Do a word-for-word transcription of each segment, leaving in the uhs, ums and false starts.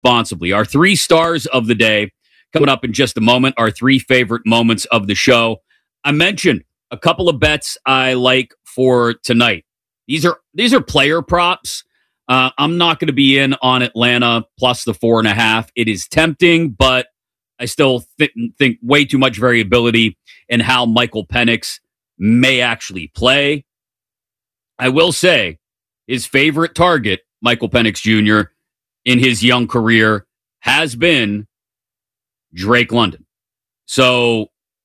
responsibly. Our three stars of the day coming up in just a moment. Our three favorite moments of the show. I mentioned a couple of bets I like for tonight. These are these are player props. Uh, I'm not going to be in on Atlanta plus the four and a half. It is tempting, but I still th- think way too much variability in how Michael Penix may actually play. I will say his favorite target, Michael Penix Junior, in his young career has been Drake London. So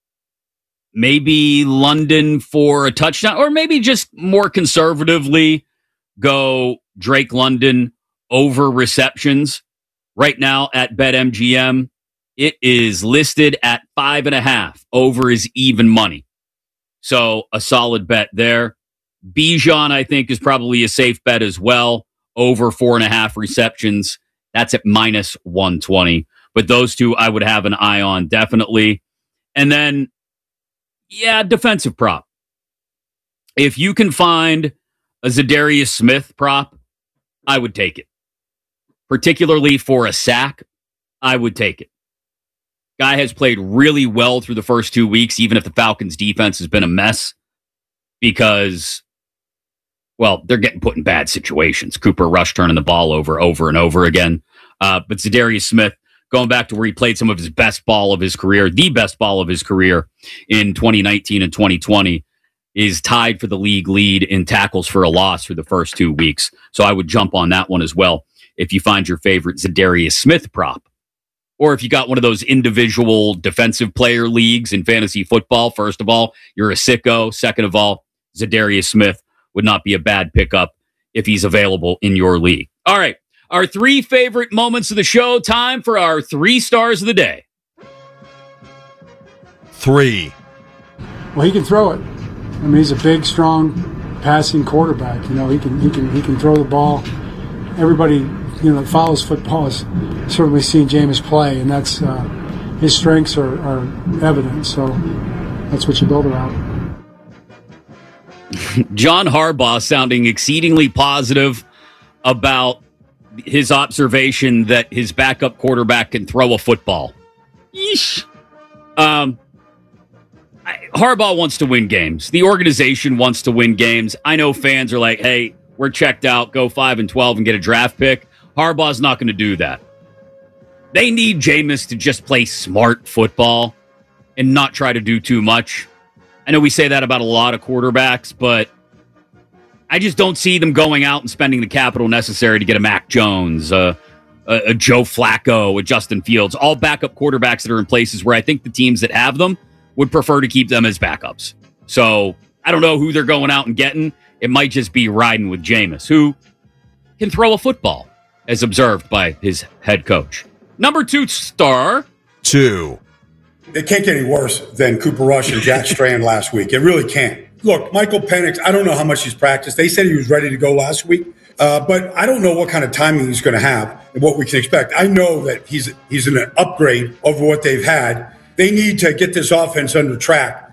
maybe London for a touchdown, or maybe just more conservatively go Drake London over receptions. Right now at BetMGM, it is listed at five and a half. Over is even money. So a solid bet there. Bijan, I think, is probably a safe bet as well. Over four and a half receptions. That's at minus one twenty. But those two I would have an eye on, definitely. And then, yeah, defensive prop. If you can find a Zadarius Smith prop, I would take it. Particularly for a sack, I would take it. Guy has played really well through the first two weeks, even if the Falcons' defense has been a mess, because, well, they're getting put in bad situations. Cooper Rush turning the ball over, over and over again. Uh, but Zadarius Smith, going back to where he played some of his best ball of his career, the best ball of his career in twenty nineteen and twenty twenty, is tied for the league lead in tackles for a loss through the first two weeks. So I would jump on that one as well if you find your favorite Zadarius Smith prop. Or if you got one of those individual defensive player leagues in fantasy football, first of all, you're a sicko. Second of all, Zadarius Smith would not be a bad pickup if he's available in your league. All right, our three favorite moments of the show. Time for our three stars of the day. Three. Well, he can throw it. I mean, he's a big, strong, passing quarterback. You know, he can he can he can throw the ball. Everybody, you know, that follows football has certainly seen Jameis play, and that's uh, his strengths are, are evident. So that's what you build around. John Harbaugh sounding exceedingly positive about his observation that his backup quarterback can throw a football. Yeesh. Um. Harbaugh wants to win games. The organization wants to win games. I know fans are like, hey, we're checked out. Go five and twelve and get a draft pick. Harbaugh's not going to do that. They need Jameis to just play smart football and not try to do too much. I know we say that about a lot of quarterbacks, but I just don't see them going out and spending the capital necessary to get a Mac Jones, uh, a, a Joe Flacco, a Justin Fields, all backup quarterbacks that are in places where I think the teams that have them would prefer to keep them as backups. So I don't know who they're going out and getting. It might just be riding with Jameis, who can throw a football, as observed by his head coach. Number two star. Two. It can't get any worse than Cooper Rush and Jack Strand last week. It really can't. Look, Michael Penix, I don't know how much he's practiced. They said he was ready to go last week, uh, but I don't know what kind of timing he's going to have and what we can expect. I know that he's he's an upgrade over what they've had. They need to get this offense under track.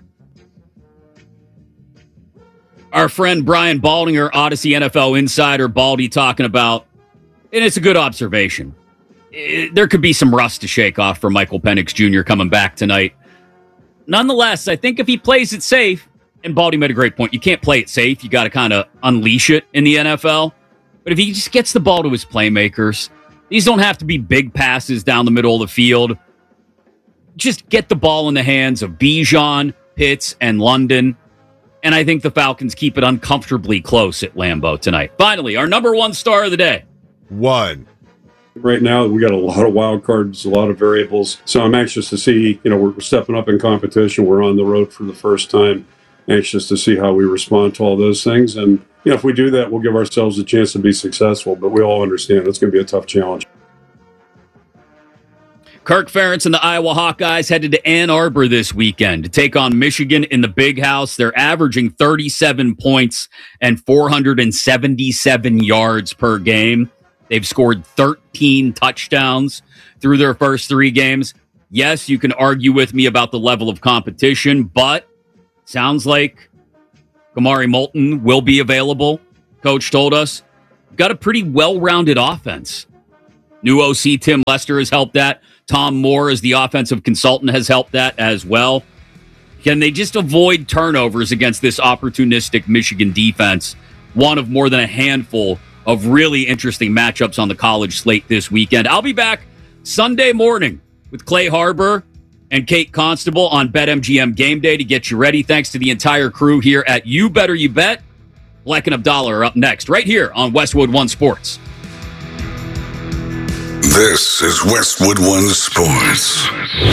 Our friend Brian Baldinger, Odyssey N F L Insider, Baldy talking about, and it's a good observation, it, there could be some rust to shake off for Michael Penix Junior coming back tonight. Nonetheless, I think if he plays it safe, and Baldy made a great point, you can't play it safe. You got to kind of unleash it in the N F L. But if he just gets the ball to his playmakers, these don't have to be big passes down the middle of the field. Just get the ball in the hands of Bijan, Pitts, and London. And I think the Falcons keep it uncomfortably close at Lambeau tonight. Finally, our number one star of the day. One. Right now, we got a lot of wild cards, a lot of variables. So I'm anxious to see, you know, we're stepping up in competition. We're on the road for the first time. Anxious to see how we respond to all those things. And, you know, if we do that, we'll give ourselves a chance to be successful. But we all understand it's going to be a tough challenge. Kirk Ferentz and the Iowa Hawkeyes headed to Ann Arbor this weekend to take on Michigan in the Big House. They're averaging thirty-seven points and four hundred seventy-seven yards per game. They've scored thirteen touchdowns through their first three games. Yes, you can argue with me about the level of competition, but sounds like Kamari Moulton will be available. Coach told us. Got a pretty well-rounded offense. New O C Tim Lester has helped that. Tom Moore as the offensive consultant has helped that as well. Can they just avoid turnovers against this opportunistic Michigan defense? One of more than a handful of really interesting matchups on the college slate this weekend. I'll be back Sunday morning with Clay Harbor and Kate Constable on BetMGM Game Day to get you ready. Thanks to the entire crew here at You Better You Bet. Black and Abdallah are up next, right here on Westwood One Sports. This is Westwood One Sports.